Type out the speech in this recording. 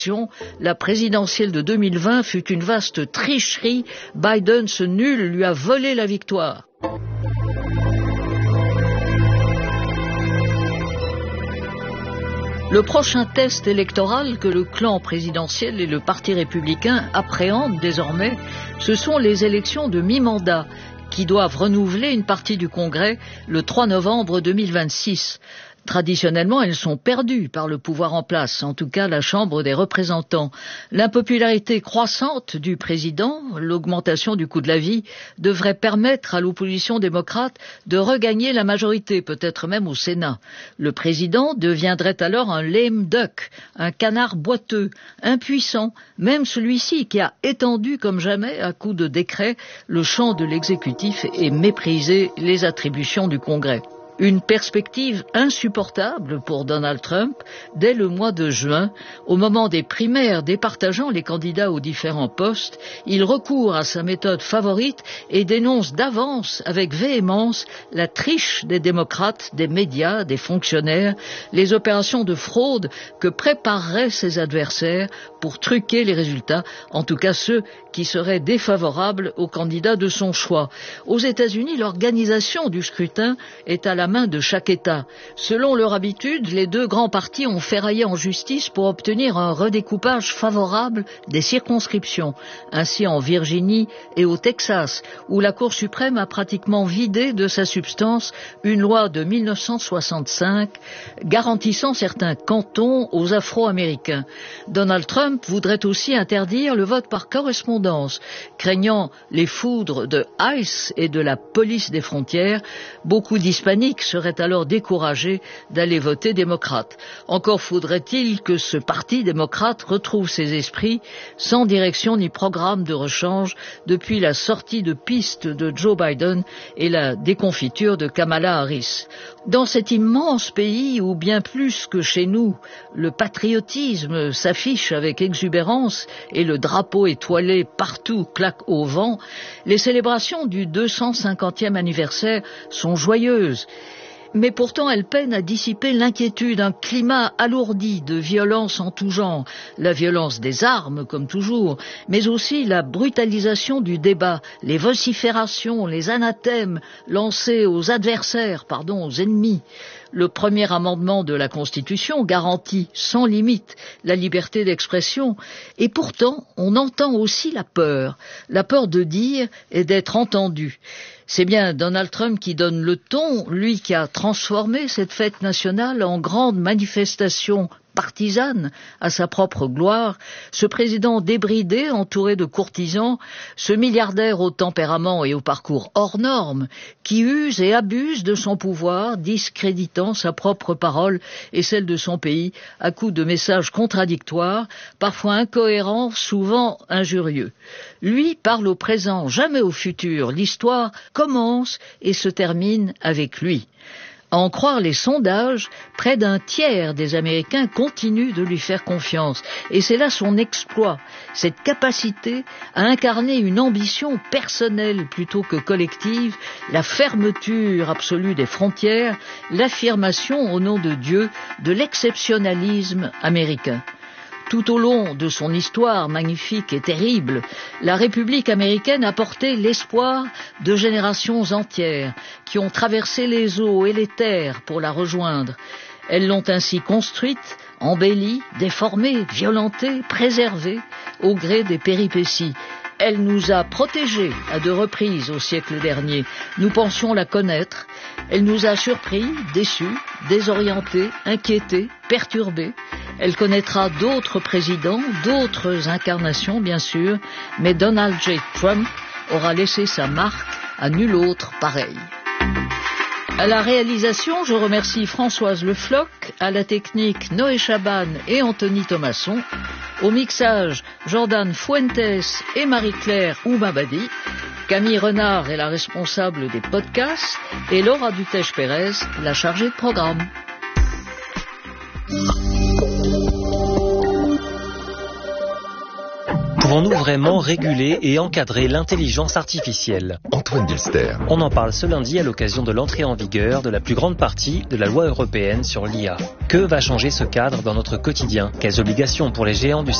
La présidentielle de 2020 fut une vaste tricherie. Biden, ce nul, lui a volé la victoire. Le prochain test électoral que le clan présidentiel et le Parti républicain appréhendent désormais, ce sont les élections de mi-mandat qui doivent renouveler une partie du Congrès le 3 novembre 2026. Traditionnellement, elles sont perdues par le pouvoir en place, en tout cas la Chambre des représentants. L'impopularité croissante du président, l'augmentation du coût de la vie, devrait permettre à l'opposition démocrate de regagner la majorité, peut-être même au Sénat. Le président deviendrait alors un lame duck, un canard boiteux, impuissant, même celui-ci qui a étendu comme jamais, à coups de décret, le champ de l'exécutif et méprisé les attributions du Congrès. Une perspective insupportable pour Donald Trump dès le mois de juin. Au moment des primaires départageant les candidats aux différents postes, il recourt à sa méthode favorite et dénonce d'avance avec véhémence la triche des démocrates, des médias, des fonctionnaires, les opérations de fraude que prépareraient ses adversaires pour truquer les résultats, en tout cas ceux qui seraient défavorables aux candidats de son choix. Aux États-Unis, l'organisation du scrutin est à la main de chaque État. Selon leur habitude, les deux grands partis ont ferraillé en justice pour obtenir un redécoupage favorable des circonscriptions. Ainsi en Virginie et au Texas, où la Cour suprême a pratiquement vidé de sa substance une loi de 1965 garantissant certains cantons aux Afro-Américains. Donald Trump voudrait aussi interdire le vote par correspondance. Craignant les foudres de ICE et de la police des frontières, beaucoup d'Hispaniques seraient alors découragés d'aller voter démocrate. Encore faudrait-il que ce parti démocrate retrouve ses esprits sans direction ni programme de rechange depuis la sortie de piste de Joe Biden et la déconfiture de Kamala Harris. Dans cet immense pays où bien plus que chez nous, le patriotisme s'affiche avec exubérance et le drapeau étoilé partout claque au vent, les célébrations du 250e anniversaire sont joyeuses. Mais pourtant, elle peine à dissiper l'inquiétude, un climat alourdi de violence en tout genre, la violence des armes, comme toujours, mais aussi la brutalisation du débat, les vociférations, les anathèmes lancés aux adversaires, aux ennemis. Le premier amendement de la Constitution garantit sans limite la liberté d'expression, et pourtant on entend aussi la peur de dire et d'être entendu. C'est bien Donald Trump qui donne le ton, lui qui a transformé cette fête nationale en grande manifestation partisane à sa propre gloire, ce président débridé, entouré de courtisans, ce milliardaire au tempérament et au parcours hors norme, qui use et abuse de son pouvoir, discréditant sa propre parole et celle de son pays à coups de messages contradictoires, parfois incohérents, souvent injurieux. Lui parle au présent, jamais au futur. L'histoire commence et se termine avec lui. À en croire les sondages, près d'un tiers des Américains continuent de lui faire confiance. Et c'est là son exploit, cette capacité à incarner une ambition personnelle plutôt que collective, la fermeture absolue des frontières, l'affirmation au nom de Dieu de l'exceptionnalisme américain. Tout au long de son histoire magnifique et terrible, la République américaine a porté l'espoir de générations entières qui ont traversé les eaux et les terres pour la rejoindre. Elles l'ont ainsi construite, embellie, déformée, violentée, préservée au gré des péripéties. Elle nous a protégés à 2 reprises au siècle dernier. Nous pensions la connaître. Elle nous a surpris, déçus, désorientés, inquiétés, perturbés. Elle connaîtra d'autres présidents, d'autres incarnations bien sûr, mais Donald J. Trump aura laissé sa marque à nul autre pareil. À la réalisation, je remercie Françoise Le Floch, à la technique Noé Chaban et Anthony Thomasson, au mixage Jordan Fuentes et Marie-Claire Oumabadi. Camille Renard est la responsable des podcasts et Laura Dutèche-Pérez, la chargée de programme. Pouvons-nous vraiment réguler et encadrer l'intelligence artificielle? Antoine Dilster. On en parle ce lundi à l'occasion de l'entrée en vigueur de la plus grande partie de la loi européenne sur l'IA. Que va changer ce cadre dans notre quotidien? Quelles obligations pour les géants du